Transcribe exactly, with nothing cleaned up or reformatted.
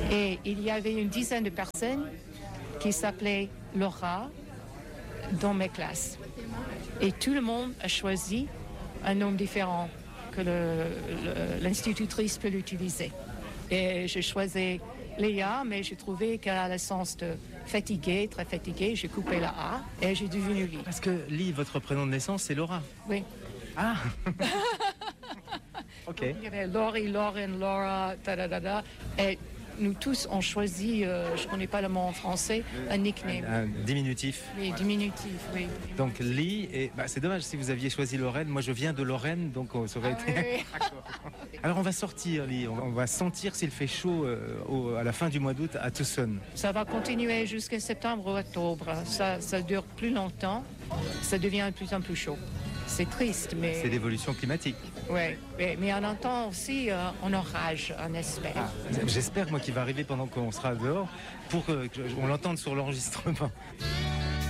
Et il y avait une dizaine de personnes qui s'appelaient Laura dans mes classes. Et tout le monde a choisi un nom différent que le, le, l'institutrice peut l'utiliser. Et j'ai choisi Léa, mais j'ai trouvé qu'elle a le sens de fatiguée, très fatiguée. J'ai coupé la A et j'ai devenu Lee. Parce que Lee, votre prénom de naissance, c'est Laura. Oui. Ah. Ok. Il y avait Laurie, Lauren, Laura, da da da da. Et nous tous, on choisit, euh, je ne connais pas le mot en français, un nickname. Un, un diminutif. Oui, diminutif, oui. Donc Lee, et bah, c'est dommage si vous aviez choisi Lorraine. Moi, je viens de Lorraine, donc ça aurait Ah, été. oui. Alors on va sortir, Lee. On va sentir s'il fait chaud euh, au, à la fin du mois d'août à Tucson. Ça va continuer jusqu'à septembre ou octobre. Ça, ça dure plus longtemps. Ça devient de plus en plus chaud. C'est triste, mais... C'est l'évolution climatique. Oui, mais, mais on entend aussi euh, un orage, on espère. Ah, j'espère, moi, qu'il va arriver pendant qu'on sera dehors pour qu'on l'entende sur l'enregistrement.